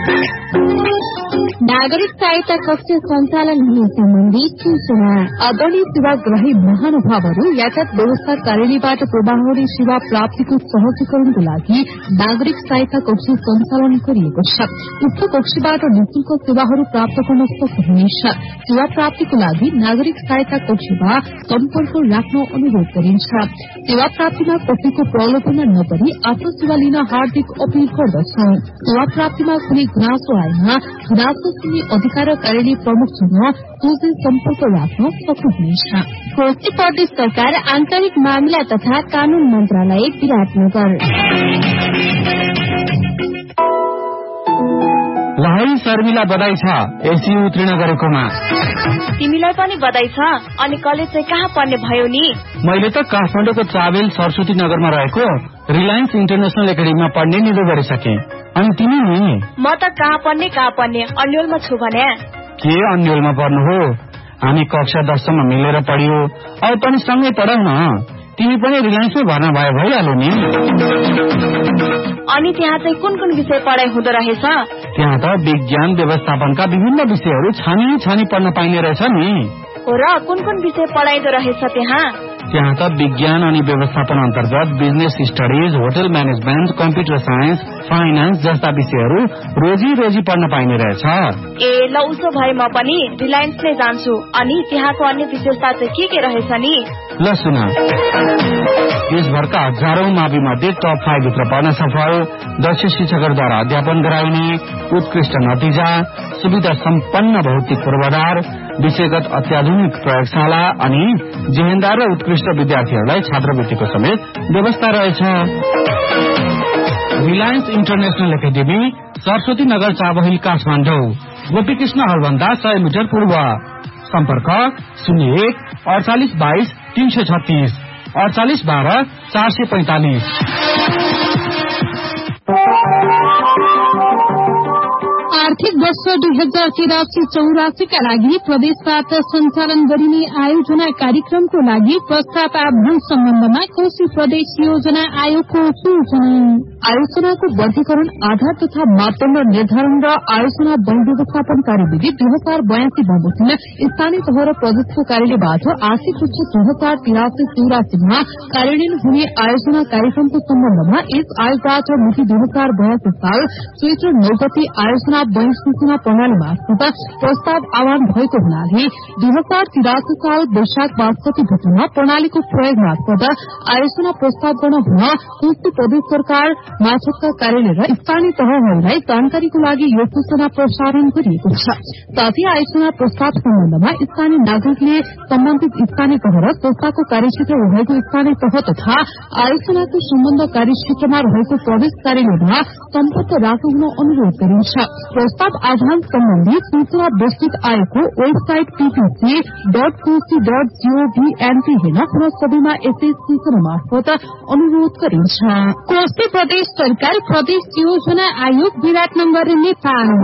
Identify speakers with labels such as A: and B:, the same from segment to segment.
A: नागरिक सहायता कक्ष सञ्चालन हुने सम्बन्धी सूचना। आदरणीय सेवाग्राही महानुभावहरू यातायात व्यवस्था कार्यालयबाट प्रवाहरी सेवा प्राप्तिको सहजीकरणको लागि नागरिक सहायता कक्ष सञ्चालन गरिएको छ। उक्त कक्षबाट निःशुल्क सेवाहरू प्राप्त गर्न सक्नुहुनेछ। सेवा प्राप्तिको लागि नागरिक सहायता कक्षमा सम्पर्क राख्न अनुरोध गरिन्छ। सेवा प्राप्तिमा कसैको प्रलोभनमा नपरी आत्मसेवा लिन हार्दिक अपील गर्दछौ। सेवा प्राप्तिमा कुनै गुनासो आएमा गुनासो सुन्ने अधिकार कार्यालय प्रमुखसँग सोझै सम्पर्क राख्न सक्नुहुनेछ। कोशी प्रदेश सरकार आन्तरिक मामिला तथा कानून मन्त्रालय विराटनगर।
B: लहै शर्मिला बधाई छ एसी उत्तीर्ण गरेकोमा।
C: तिमीलाई पनि बधाई छ। अनि कलेज चाहिँ कहाँ पढ्ने भयो नि?
B: मैले त काठमाडौँको ट्राभेल सरस्वती नगरमा रहेको रिलायन्स इन्टरनेशनल एकाडेमीमा पढ्ने निधो गरिसके। अनि तिमी नि?
C: म त कहाँ पढ्ने अन्यलमा छु भने।
B: के अन्यलमा पढ्नु हो? हामी कक्षा 10 सम्म मिलेर पढ्यो। अब पनि सँगै पढाउ न। तिमी पनि रिलायन्समै भर्ना भइहाल्यो नि।
C: अनि त्यहाँ चाहिँ कुन कुन विषय पढाइ हुँदो रहेछ?
B: त्यहाँ त विज्ञान व्यवस्थापनका विभिन्न विषयहरू छानी पढ्न पाइने रहेछ नि।
C: र कुन कुन विषय पढाइदो रहेछ त्यहाँ?
B: त्यहाँ त विज्ञान अनि व्यवस्थापन अन्तर्गत business studies, hotel management, computer science, finance जस्ता विषयहरू रोजी पढ्न पाइने रहेछ।
C: ए ल उसो भए म पनि रिलायन्स नै जान्छु। अनि त्यहाँको अन्य विशेषता चाहिँ के रहेछ नि?
B: ल सुन, देशभरका हजारौं मावि मध्ये टप 5 भित्र पर्न सफल, दक्ष शिक्षकहरूद्वारा अध्यापन गराइने, उत्कृष्ट नतिजा, सुविधा सम्पन्न भौतिक पूर्वाधार, विषयगत अत्याधुनिक प्रयोगशाला अनि जेहेन्दार र उत्कृष्ट विद्यार्थीहरूलाई छात्रवृत्तिको समेत व्यवस्था रहेछ। Reliance international academy, Saraswati Nagar, Chabahil, Kathmandu. Gopikrishna हलभन्दा 100 metre पूर्व। सम्पर्क 01 48 22 336 48 12 445।
A: आर्थिक वर्ष 2083-84 का लागि प्रदेशबाट सञ्चालन गरिने आयोजना कार्यक्रमको लागि प्रस्ताव आह्वान सम्बन्धमा कोशी प्रदेश योजना आयोगको सूचना। आयोजनाको वर्गीकरण, आधार तथा मापदण्ड निर्धारण र आयोजना वन व्यवस्थापन कार्यविधि 2082 बमोजिम स्थानीय तह र प्रदेशको कार्यालयबाट आर्थिक वर्ष 2083-84 मा कार्यान्वयन हुने आयोजना कार्यक्रमको सम्बन्धमा यस आयोगबाट मिति 2082 साल चैत्र 9 गते आयोजना वन सूचना प्रणाली मार्फत प्रस्ताव आह्वान भएको हुनाले 2083 साल वैशाख 62 गतेमा प्रणालीको प्रयोग मार्फत आयोजना प्रस्ताव गर्न हुन कोशी प्रदेश सरकार मार्फतका कार्यालय र स्थानीय तहहरूलाई जानकारीको लागि यो सूचना प्रसारण गरिएको छ। साथै आयोजना प्रस्ताव सम्बन्धमा स्थानीय नागरिकले सम्बन्धित स्थानीय तह र संस्थाको कार्यक्षेत्र रहेको स्थानीय तह तथा आयोजनाको सम्बन्ध कार्यक्षेत्रमा रहेको प्रदेश कार्यालयमा सम्पर्क राख्न अनुरोध गरिन्छ। प्रस्ताव आह्वान सम्बन्धी सूचना विस्तृत आयोगको वेबसाइट ppc.koshi.gov.nt हेर्न पुनः सबैमा यसै सूचना मार्फत अनुरोध गरिन्छ। कोशी प्रदेश सरकार प्रदेश योजना आयोग विराटनगर नेपाल।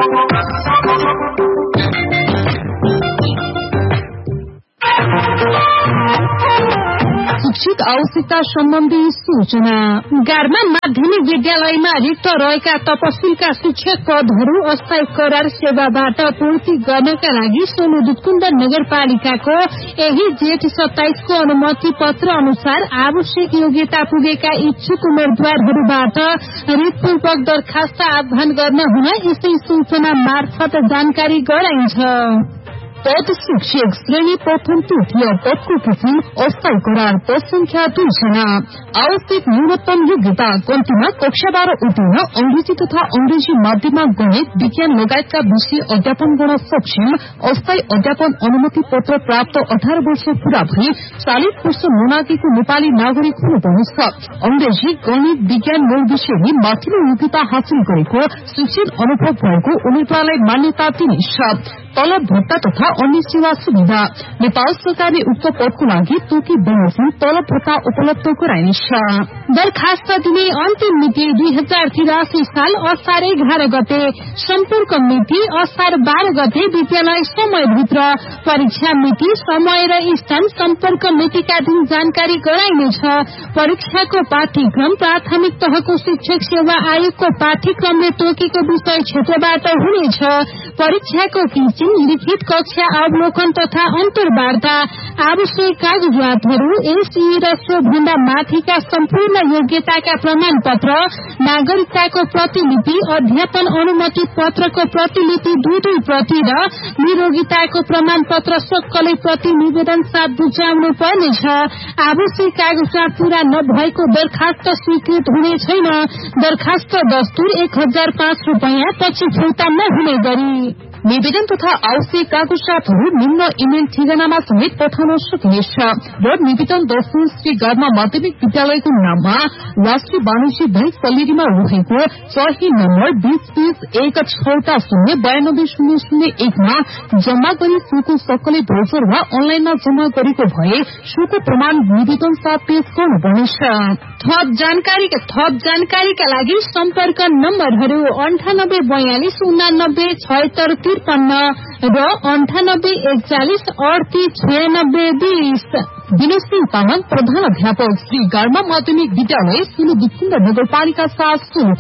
A: शिक्षक आवश्यकता सम्बन्धी सूचना। गारमा माध्यमिक विद्यालयमा रिक्त रहेका तपसिलका शिक्षक पदहरू अस्थायी करार सेवाबाट पूर्ति गर्नका लागि सोलुदुतकुण्ड नगरपालिकाको यही जेठ 27 को अनुमति पत्र अनुसार आवश्यक योग्यता पुगेका इच्छुक उम्मेद्वारहरूबाट रिटपूर्वक दरखास्त आह्वान गर्न हुन यसै सूचना मार्फत जानकारी गराइन्छ। पद शिक्षक श्रेणी प्रथम तृतीय पदको किसिम अस्थायी करार, पद संख्या 2 जना। आवश्यक न्यूनतम योग्यता कम्तीमा कक्षा 12 उत्तीर्ण, अंग्रेजी तथा अंग्रेजी माध्यममा गणित, विज्ञान लगायतका विषय अध्यापन गर्न सक्षम, अस्थायी अध्यापन अनुमति पत्र प्राप्त 18 वर्ष पूरा भई 40 वर्ष मुनाकीको नेपाली नागरिक हुनुपर्नेछ। अंग्रेजी, गणित, विज्ञान मूल विषयले माथिल्लो योग्यता हासिल गरेको, शिक्षण अनुभव भएको उम्मेद्वारलाई मान्यता दिनेछ। तलब भत्ता तथा अन्य सेवा सुविधा। नेपाल सरकारले उक्त पदको लागि तोकी बमोजिम तलब भत्ता उपलब्ध गराइनेछ। दरखास्त दिने अन्तिम मिति 2083 साल असार 11 गते। सम्पर्क मिति असार 12 गते। विद्यालय समयभित्र। परीक्षा मिति, समय र स्थान सम्पर्क मितिका दिन जानकारी गराइनेछ। परीक्षाको पाठ्यक्रम प्राथमिक तहको शिक्षक सेवा आयोगको पाठ्यक्रमले तोकेको विषय क्षेत्रबाट हुनेछ। परीक्षाको टिचिङ, लिखित कक्षा अवलोकन तथा अन्तर्वार्ता, आवश्यक कागजातहरू, एसई र सोभन्दा माथिका सम्पूर्ण योग्यताका प्रमाण पत्र, नागरिकताको प्रतिलिपि, अध्यापन अनुमति पत्रको प्रतिलिपि 2 प्रति र निरोगिताको प्रमाण पत्र सक्कलै प्रति निवेदन साथ बुझाउनु पर्नेछ। आवश्यक कागजात पूरा नभएको दरखास्त स्वीकृत हुने छैन। दरखास्त दस्तुर 1005 रूपैयाँ पछि फिर्ता नहुने गरी।
D: निवेदन तथा आवश्यक कागजातहरू निम्न इमेल ठेगानामा समेत पठाउन सकिनेछ र निवेदन दस्तुर श्री गार्मा माध्यमिक विद्यालयको नाममा राष्ट्रिय वाणिज्य बैंक सल्लेरीमा रहेको सही नम्बर 202016092001 मा जम्मा गरी सुको सक्कलै भोजर वा अनलाइनमा जम्मा गरेको भए सुको प्रमाण निवेदन साथ पेश गर्नुपर्नेछ।
A: थप जानकारीका लागि सम्पर्क नम्बरहरू 9842 89 76 53 र 9841 38 96 20।
D: विनोद सिंह तामाङ, प्रधान अध्यापक, श्री गार्मा माध्यमिक विद्यालय, सिलुबिखुम्ब नगरपालिका 7